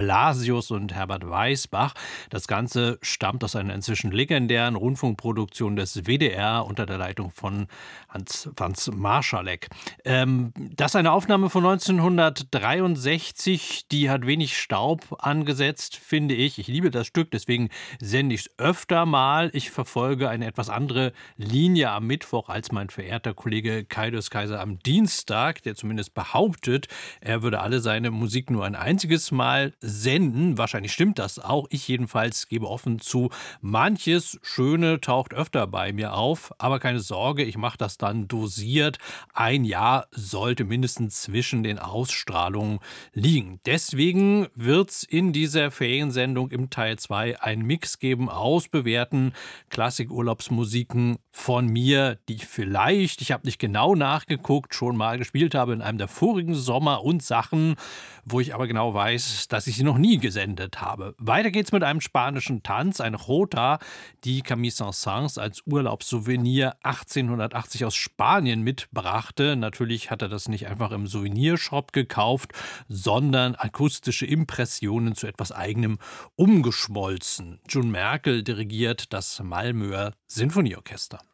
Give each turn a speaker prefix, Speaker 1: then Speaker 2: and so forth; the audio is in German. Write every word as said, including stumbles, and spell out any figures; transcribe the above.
Speaker 1: Blasius und Herbert Weißbach. Das Ganze stammt aus einer inzwischen legendären Rundfunkproduktion des W D R unter der Leitung von Hans Franz Marschalek. Ähm, das ist eine Aufnahme von neunzehnhundertdreiundsechzig, die hat wenig Staub angesetzt, finde ich. Ich liebe das Stück, deswegen sende ich es öfter mal. Ich verfolge eine etwas andere Linie am Mittwoch als mein verehrter Kollege Kaius Kaiser am Dienstag, der zumindest behauptet, er würde alle seine Musik nur ein einziges Mal senden. Wahrscheinlich stimmt das auch. Ich jedenfalls gebe offen zu, manches Schöne taucht öfter bei mir auf. Aber keine Sorge, ich mache das dann dosiert. Ein Jahr sollte mindestens zwischen den Ausstrahlungen liegen. Deswegen wird es in dieser Feriensendung im Teil zwei einen Mix geben aus bewährten Klassik-Urlaubsmusiken von mir, die ich vielleicht, ich habe nicht genau nachgeguckt, schon mal gespielt habe in einem der vorigen Sommer, und Sachen, wo ich aber genau weiß, dass ich sie noch nie gesendet habe. Weiter geht's mit einem spanischen Tanz, ein Jota, die Camille Saint-Saëns als Urlaubssouvenir achtzehnhundertachtzig aus Spanien mitbrachte. Natürlich hat er das nicht einfach im Souvenirshop gekauft, sondern akustische Impressionen zu etwas Eigenem umgeschmolzen. June Merkel dirigiert das Malmöer Sinfonieorchester.